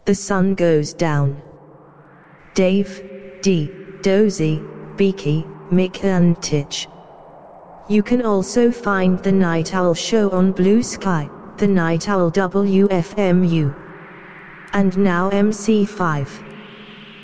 The sun goes down. Dave, D, Dozy, Beaky, Mick and Titch. You can also find The Night Owl Show on Blue Sky, The Night Owl WFMU. And now MC5.